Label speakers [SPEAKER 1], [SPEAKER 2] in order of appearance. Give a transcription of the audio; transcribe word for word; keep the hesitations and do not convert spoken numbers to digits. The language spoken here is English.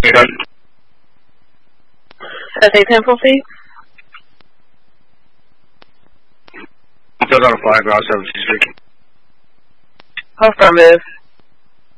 [SPEAKER 1] Okay.
[SPEAKER 2] S A ten full speed.
[SPEAKER 1] Still on a fly, ground seven six three.
[SPEAKER 2] Affirmative.